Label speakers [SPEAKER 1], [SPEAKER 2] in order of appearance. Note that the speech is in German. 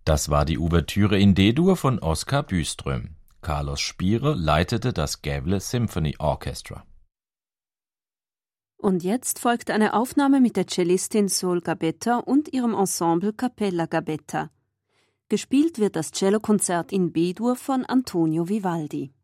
[SPEAKER 1] Das war die Ouvertüre in D-Dur von Oskar Byström. Carlos Spierer leitete das Gävle Symphony Orchestra.
[SPEAKER 2] Und jetzt folgt eine Aufnahme mit der Cellistin Sol Gabetta und ihrem Ensemble Cappella Gabetta. Gespielt wird das Cellokonzert in B-Dur von Antonio Vivaldi.